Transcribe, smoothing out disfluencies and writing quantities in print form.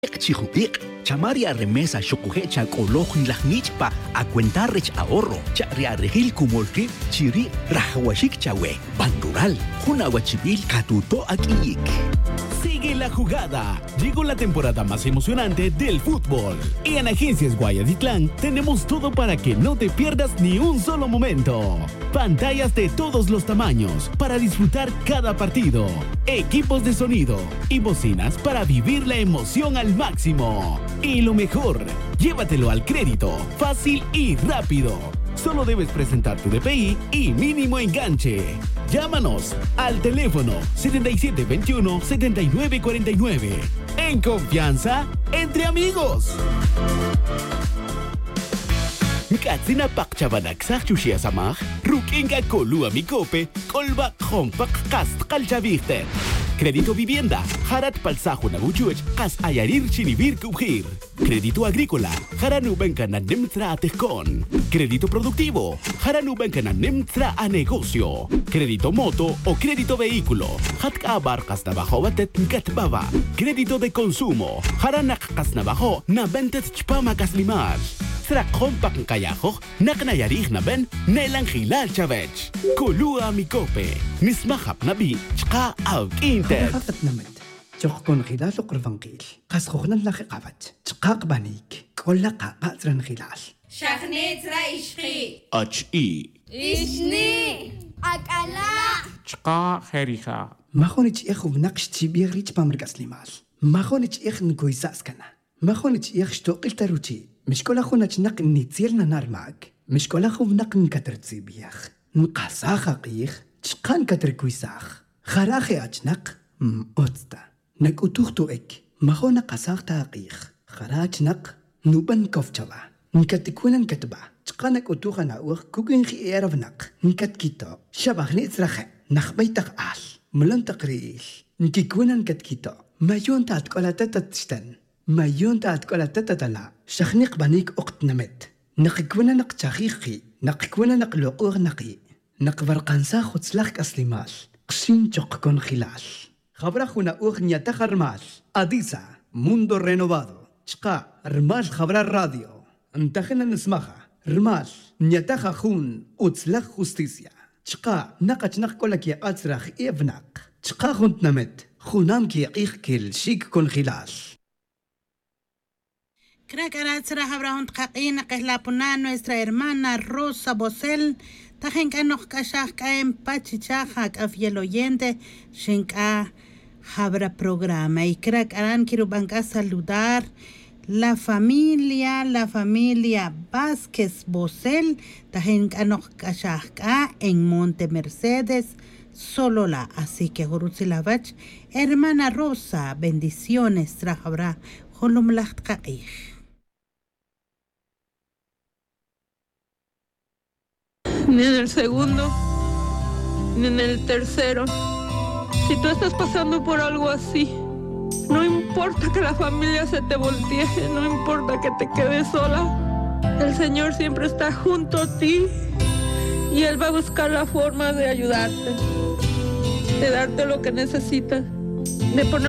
Chihupic, chamaria remesa xocohecha colojin lajnichpa a cuentarrech ahorro, charia regil kumolki, chiri rajawashik chawe, ban rural, junahuachibil catuto akiyik. Sigue la jugada. Llegó la temporada más emocionante del fútbol. Y en Agencias Guayatitlán tenemos todo para que no te pierdas ni un solo momento. Pantallas de todos los tamaños para disfrutar cada partido. Equipos de sonido y bocinas para vivir la emoción al máximo. Y lo mejor, llévatelo al crédito, fácil y rápido. Solo debes presentar tu DPI y mínimo enganche. Llámanos al teléfono 7721-7949. En confianza, entre amigos. Katsina pakchabanak sa chushia samach, rukinga kolua mikope, kolba hompak kast kalchaviste. Crédito vivienda, harat palsajo na uchuech, kas ayarir chinibir kubhir. Crédito agrícola, haranubenka na nemtra atejkon. Crédito productivo, haranubenka na nemtra a negocio. Crédito moto o crédito vehículo, hatka abarcas na bajo batet katbaba. Crédito de consumo, haranak kas na bajo na bentet chpama kaslimar. Trakon pakkayajo, naknayarih na ben, nelang hilal chavech. Kulua mikope, nismahap na bi, chka out inter. خفت نمد جوخكون خلال قرفنقيل قاسخوخنا لخي قابت تقاق بانيك كل قاقاترن خلال شخنيت رايشخي HI إشني أكلا چقا خيريخا ما خونيش إخو بنقش تيبيغ ريش بامرق أسليمال ما خونيش إخ نقوي ساسكنا ما خونيش إخ شتوقل تروتي مش كل أخونا نق نيتيرنا نار معك مش كل أخو بنق نكتر تسيبيخ نقاساخا قيخ تشقان كتر كويساخ خراخي أجنق أوتستا نك أتوختو إك مخونا قساق تاقيخ خراج نق نوبن كوفجلا نكتكونا نكتبا تقانك أتوخا ناوخ كوكين خي إيرف نق نكت كيتو شبخ نيتسرخي نخبيتق آل ملن تقريل نكيكونا نكت كيتو مايون تاتكولا تتتشتن مايون تاتكولا تتتلا شخنيق بانيك أقت نمت نقكونا نق تاخيخي نقكونا نق لقوغ نقي نقبر قنسا خدسلخ أسليمال قشين جوقكون خلال خبرخونا أغنية تخرمال أديسا موندو رينوفادو شقا رمال خبر الراديو انتخنا نسمخها رمال نيتخا خون أتسلخ خوستيسيا شقا نقش نقولك يا أتسرخ إيفناق شقا خونت نمت خونام كي يقيخ كل شيك كون خلال Cracaraat será habrá tqaqina que es la puna nuestra hermana Rosa Bosel tajenka nos kashaka en pachichaja afiel oyente shenka habrá programa y cracarán quiero banca saludar la familia Vázquez Bosel tajenka nos kashaka en Monte Mercedes Solola, así que Gurutsilavach hermana Rosa bendiciones trahabra holumlacht qaqih. Ni en el segundo, ni en el tercero. Si tú estás pasando por algo así, no importa que la familia se te voltee, no importa que te quedes sola. El Señor siempre está junto a ti y Él va a buscar la forma de ayudarte, de darte lo que necesitas, de poner